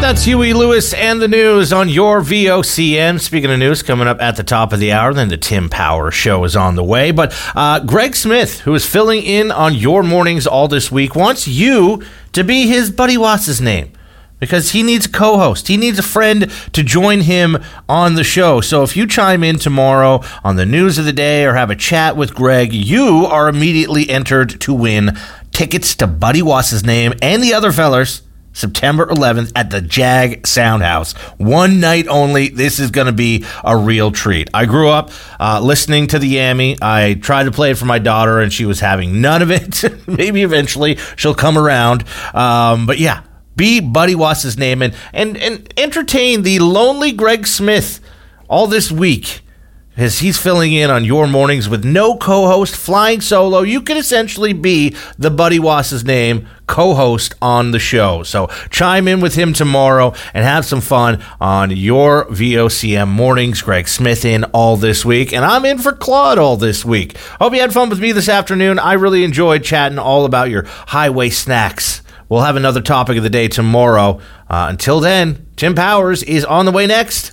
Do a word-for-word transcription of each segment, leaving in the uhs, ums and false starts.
That's Huey Lewis and the news on your V O C M. Speaking of news, coming up at the top of the hour, then the Tim Power Show is on the way. But uh, Greg Smith, who is filling in on your mornings all this week, wants you to be his buddy Watts' name because he needs a co-host. He needs a friend to join him on the show. So if you chime in tomorrow on the news of the day or have a chat with Greg, you are immediately entered to win tickets to Buddy Watts' name and the other fellers September eleventh at the Jag Soundhouse. One night only. This is going to be a real treat. I grew up uh, listening to the Yammy. I tried to play it for my daughter, and she was having none of it. Maybe eventually she'll come around. Um, but yeah, be Buddy Watts' name and, and, and entertain the lonely Greg Smith all this week. As he's filling in on your mornings with no co-host, flying solo, you can essentially be the Buddy Watts' name co-host on the show. So chime in with him tomorrow and have some fun on your V O C M mornings. Greg Smith in all this week, and I'm in for Claude all this week. Hope you had fun with me this afternoon. I really enjoyed chatting all about your highway snacks. We'll have another topic of the day tomorrow. Uh, until then, Tim Powers is on the way next.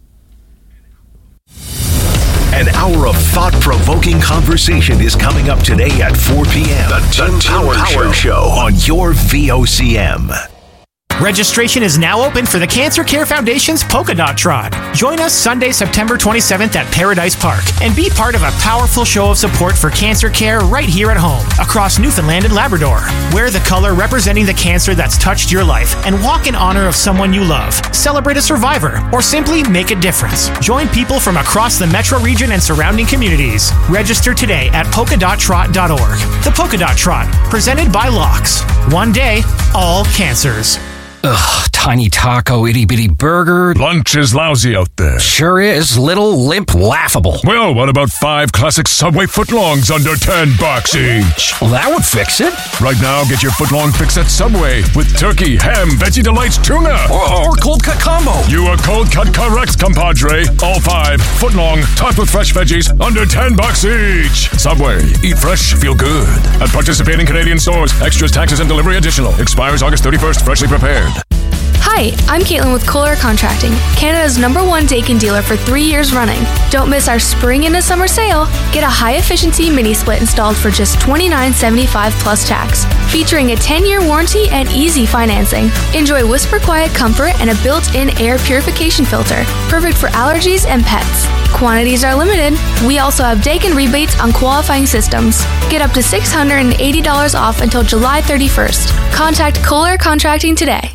An hour of thought-provoking conversation is coming up today at four p.m. The Tim, the Tim Power, Power Show. Show on your V O C M. Registration is now open for the Cancer Care Foundation's Polka Dot Trot. Join us Sunday, September twenty-seventh at Paradise Park and be part of a powerful show of support for cancer care right here at home across Newfoundland and Labrador. Wear the color representing the cancer that's touched your life and walk in honor of someone you love. Celebrate a survivor or simply make a difference. Join people from across the metro region and surrounding communities. Register today at polka dot trot dot org. The Polka Dot Trot, presented by Locks. One day, all cancers. Ugh, tiny taco, itty-bitty burger. Lunch is lousy out there. Sure is. Little, limp, laughable. Well, what about five classic Subway footlongs under ten bucks each? Well, that would fix it. Right now, get your footlong fix at Subway with turkey, ham, Veggie Delights, tuna. Or, or cold cut combo. You are cold cut correct, compadre. All five, footlong, topped with fresh veggies, under ten bucks each. Subway, eat fresh, feel good. At participating Canadian stores, extras, taxes, and delivery additional. Expires August thirty-first, freshly prepared. Hi, I'm Caitlin with Kohler Contracting, Canada's number one Daikin dealer for three years running. Don't miss our spring into summer sale. Get a high-efficiency mini-split installed for just twenty-nine dollars and seventy-five cents plus tax, featuring a ten-year warranty and easy financing. Enjoy whisper quiet comfort and a built-in air purification filter, perfect for allergies and pets. Quantities are limited. We also have Daikin rebates on qualifying systems. Get up to six hundred eighty dollars off until July thirty-first. Contact Kohler Contracting today.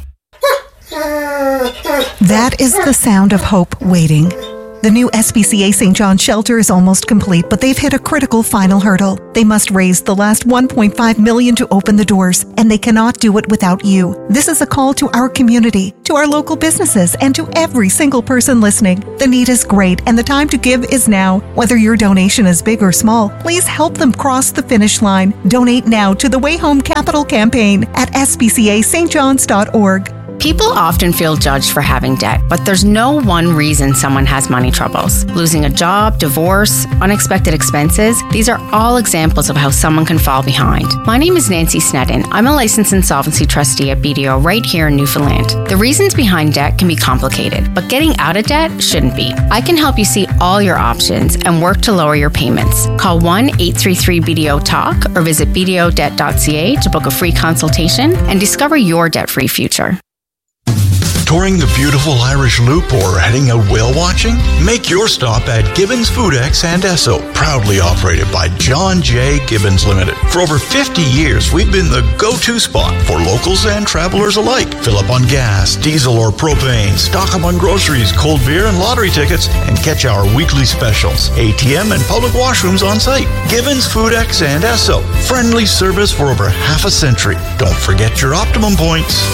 That is the sound of hope waiting. The new S P C A Saint John shelter is almost complete, but they've hit a critical final hurdle. They must raise the last one point five million dollars to open the doors, and they cannot do it without you. This is a call to our community, to our local businesses, and to every single person listening. The need is great, and the time to give is now. Whether your donation is big or small, please help them cross the finish line. Donate now to the Way Home Capital campaign at s p c a st johns dot org. People often feel judged for having debt, but there's no one reason someone has money troubles. Losing a job, divorce, unexpected expenses, these are all examples of how someone can fall behind. My name is Nancy Sneddon. I'm a licensed insolvency trustee at B D O right here in Newfoundland. The reasons behind debt can be complicated, but getting out of debt shouldn't be. I can help you see all your options and work to lower your payments. Call one eight three three B D O talk or visit b d o debt dot c a to book a free consultation and discover your debt-free future. Touring the beautiful Irish Loop or heading out whale watching? Make your stop at Gibbons Foodex and Esso, proudly operated by John J. Gibbons Limited. For over fifty years, we've been the go-to spot for locals and travelers alike. Fill up on gas, diesel, or propane, stock up on groceries, cold beer, and lottery tickets, and catch our weekly specials. A T M and public washrooms on site. Gibbons Foodex and Esso. Friendly service for over half a century. Don't forget your Optimum points.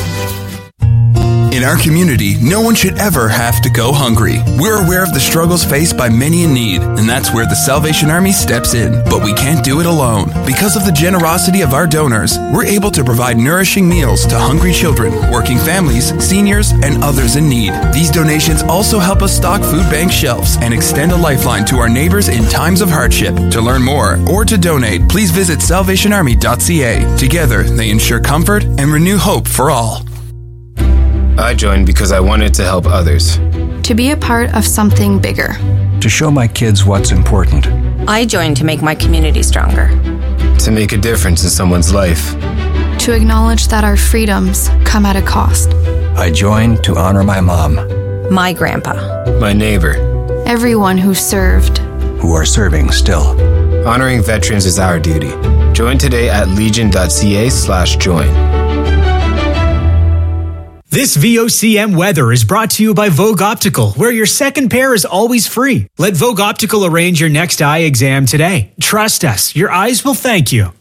In our community, no one should ever have to go hungry. We're aware of the struggles faced by many in need, and that's where the Salvation Army steps in. But we can't do it alone. Because of the generosity of our donors, we're able to provide nourishing meals to hungry children, working families, seniors, and others in need. These donations also help us stock food bank shelves and extend a lifeline to our neighbors in times of hardship. To learn more or to donate, please visit salvation army dot c a. Together, they ensure comfort and renew hope for all. I joined because I wanted to help others. To be a part of something bigger. To show my kids what's important. I joined to make my community stronger. To make a difference in someone's life. To acknowledge that our freedoms come at a cost. I joined to honor my mom. My grandpa. My neighbor. Everyone who served. Who are serving still. Honoring veterans is our duty. Join today at legion.ca slash join. This V O C M weather is brought to you by Vogue Optical, where your second pair is always free. Let Vogue Optical arrange your next eye exam today. Trust us, your eyes will thank you.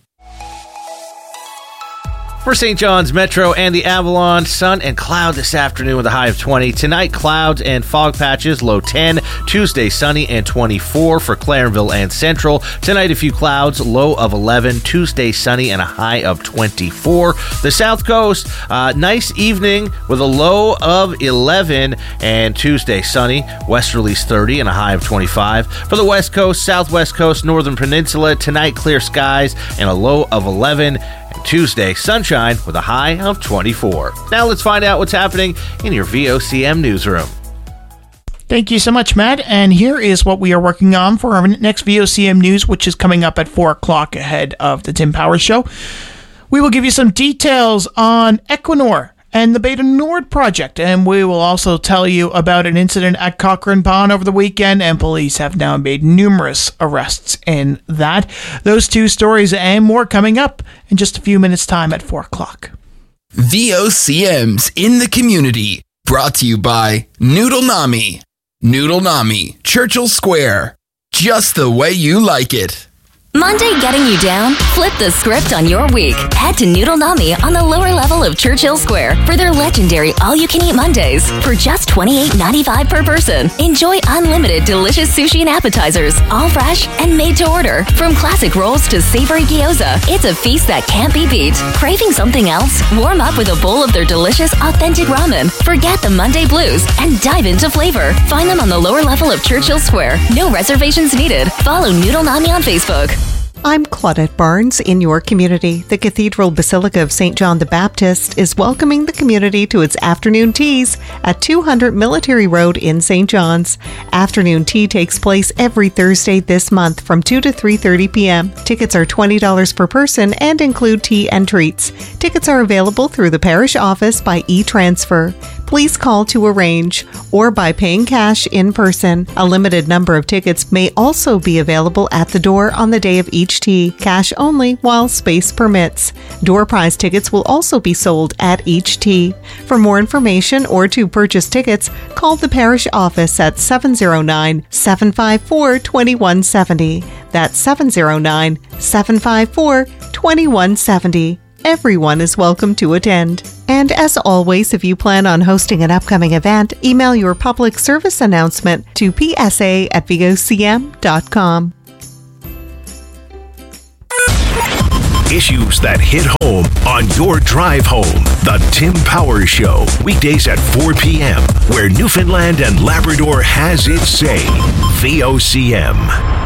For Saint John's Metro and the Avalon, sun and cloud this afternoon with a high of twenty. Tonight, clouds and fog patches, low ten. Tuesday, sunny and twenty-four for Clarenville and Central. Tonight, a few clouds, low of eleven. Tuesday, sunny and a high of twenty-four. The South Coast, uh, nice evening with a low of eleven. And Tuesday, sunny, westerlies thirty and a high of twenty-five. For the West Coast, Southwest Coast, Northern Peninsula, tonight, clear skies and a low of eleven. Tuesday, sunshine with a high of twenty-four. Now let's find out what's happening in your V O C M newsroom. Thank you so much, Matt. And here is what we are working on for our next V O C M news, which is coming up at four o'clock ahead of the Tim Powers Show. We will give you some details on Equinor and the Beta Nord project, and we will also tell you about an incident at Cochrane Pond over the weekend, and police have now made numerous arrests in that. Those two stories and more coming up in just a few minutes' time at four o'clock. V O C M's in the community, brought to you by Noodle Nami. Noodle Nami, Churchill Square, just the way you like it. Monday getting you down? Flip the script on your week. Head to Noodle Nami on the lower level of Churchill Square for their legendary all-you-can-eat Mondays for just twenty-eight ninety-five per person. Enjoy unlimited delicious sushi and appetizers, all fresh and made to order. From classic rolls to savory gyoza, it's a feast that can't be beat. Craving something else? Warm up with a bowl of their delicious, authentic ramen. Forget the Monday blues and dive into flavor. Find them on the lower level of Churchill Square. No reservations needed. Follow Noodle Nami on Facebook. I'm Claudette Barnes in your community. The Cathedral Basilica of Saint John the Baptist is welcoming the community to its afternoon teas at two hundred Military Road in Saint John's. Afternoon tea takes place every Thursday this month from two to three thirty p.m. Tickets are twenty dollars per person and include tea and treats. Tickets are available through the parish office by e-transfer. Please call to arrange or by paying cash in person. A limited number of tickets may also be available at the door on the day of each tea. Cash only while space permits. Door prize tickets will also be sold at each tea. For more information or to purchase tickets, call the parish office at seven oh nine, seven five four, two one seven oh. That's seven oh nine, seven five four, two one seven oh. Everyone is welcome to attend. And as always, if you plan on hosting an upcoming event, email your public service announcement to p s a at v o c m dot com. Issues that hit home on your drive home. The Tim Powers Show, weekdays at four p.m., where Newfoundland and Labrador has its say. V O C M.